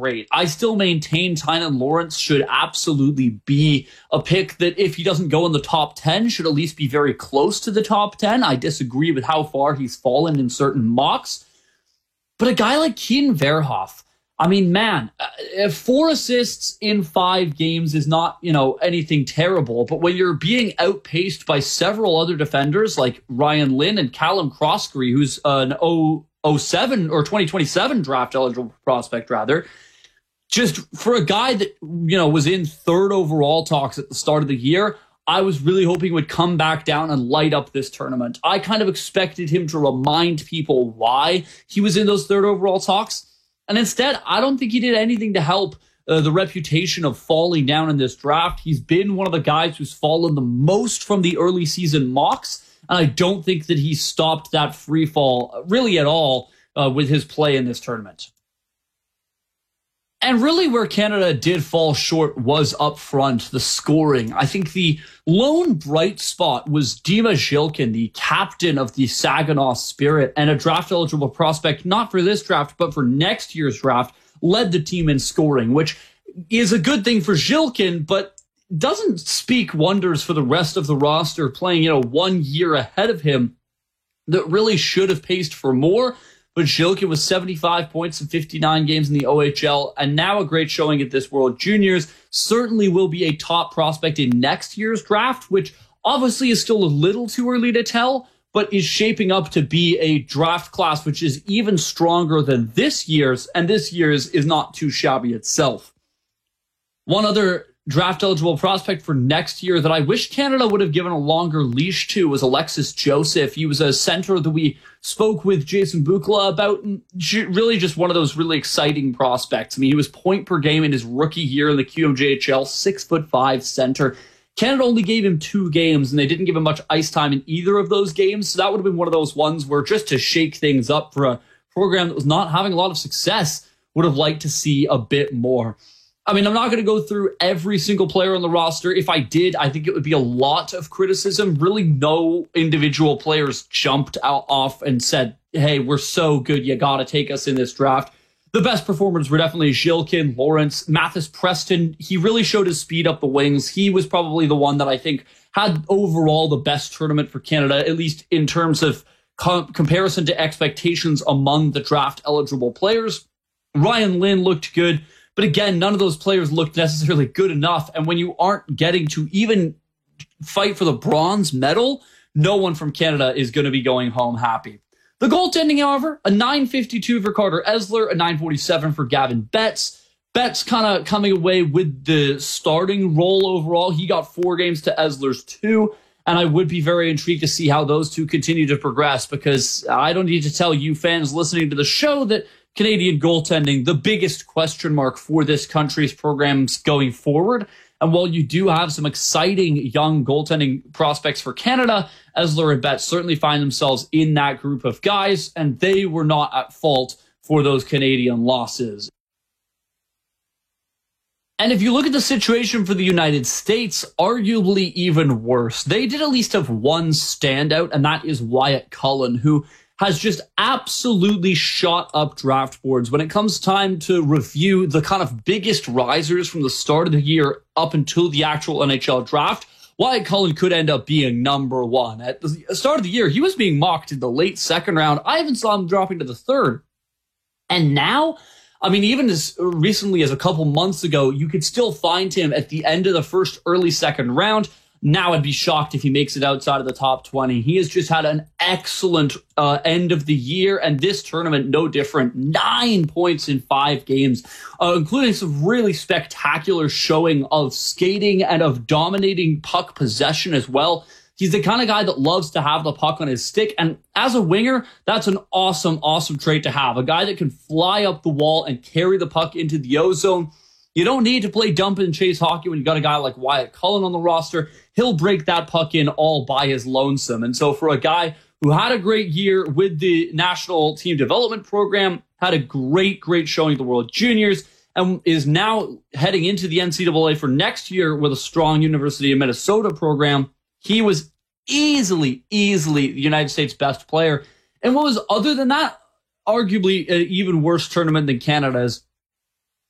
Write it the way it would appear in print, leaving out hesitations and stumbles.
great. I still maintain Tynan Lawrence should absolutely be a pick that, if he doesn't go in the top 10, should at least be very close to the top 10. I disagree with how far he's fallen in certain mocks. But a guy like Keaton Verhoff, I mean, man, 4 assists in 5 games is not, anything terrible. But when you're being outpaced by several other defenders like Ryan Lynn and Callum Croskery, who's an 07 or 2027 draft eligible prospect, rather, just for a guy that, was in 3rd overall talks at the start of the year, I was really hoping he would come back down and light up this tournament. I kind of expected him to remind people why he was in those 3rd overall talks. And instead, I don't think he did anything to help the reputation of falling down in this draft. He's been one of the guys who's fallen the most from the early season mocks. And I don't think that he stopped that free fall really at all with his play in this tournament. And really where Canada did fall short was up front, the scoring. I think the lone bright spot was Dima Zhilkin, the captain of the Saginaw Spirit and a draft-eligible prospect, not for this draft, but for next year's draft, led the team in scoring, which is a good thing for Zhilkin, but doesn't speak wonders for the rest of the roster playing, 1 year ahead of him that really should have paced for more. But Zhilkin was 75 points in 59 games in the OHL, and now a great showing at this World Juniors. Certainly will be a top prospect in next year's draft, which obviously is still a little too early to tell, but is shaping up to be a draft class which is even stronger than this year's, and this year's is not too shabby itself. One other draft-eligible prospect for next year that I wish Canada would have given a longer leash to was Alexis Joseph. He was a center that we spoke with Jason Bukala about, really just one of those really exciting prospects. I mean, he was point per game in his rookie year in the QMJHL, 6'5" center. Canada only gave him 2 games, and they didn't give him much ice time in either of those games, so that would have been one of those ones where, just to shake things up for a program that was not having a lot of success, would have liked to see a bit more. I mean, I'm not going to go through every single player on the roster. If I did, I think it would be a lot of criticism. Really, no individual players jumped off and said, hey, we're so good, you got to take us in this draft. The best performers were definitely Zhilkin, Lawrence, Mathis Preston. He really showed his speed up the wings. He was probably the one that I think had overall the best tournament for Canada, at least in terms of comparison to expectations among the draft-eligible players. Ryan Lynn looked good. But again, none of those players looked necessarily good enough. And when you aren't getting to even fight for the bronze medal, no one from Canada is going to be going home happy. The goaltending, however, a .952 for Carter Esler, a .947 for Gavin Betts. Betts kind of coming away with the starting role overall. He got 4 games to Esler's 2. And I would be very intrigued to see how those two continue to progress, because I don't need to tell you fans listening to the show that Canadian goaltending, the biggest question mark for this country's programs going forward. And while you do have some exciting young goaltending prospects for Canada, Esler and Betts certainly find themselves in that group of guys, and they were not at fault for those Canadian losses. And if you look at the situation for the United States, arguably even worse. They did at least have one standout, and that is Wyatt Cullen, who has just absolutely shot up draft boards when it comes time to review the kind of biggest risers from the start of the year up until the actual NHL draft. Wyatt Cullen could end up being number 1. At the start of the year, he was being mocked in the late 2nd round. I even saw him dropping to the 3rd. And now, I mean, even as recently as a couple months ago, you could still find him at the end of the 1st, early 2nd round. Now I'd be shocked if he makes it outside of the top 20. He has just had an excellent end of the year, and this tournament no different. 9 points in 5 games, including some really spectacular showing of skating and of dominating puck possession as well. He's the kind of guy that loves to have the puck on his stick, and as a winger, that's an awesome, awesome trait to have. A guy that can fly up the wall and carry the puck into the O-zone. You don't need to play dump and chase hockey when you got a guy like Wyatt Cullen on the roster. He'll break that puck in all by his lonesome. And so for a guy who had a great year with the National Team Development Program, had a great, great showing at the World Juniors, and is now heading into the NCAA for next year with a strong University of Minnesota program, he was easily the United States' best player. And what was, other than that, arguably an even worse tournament than Canada's,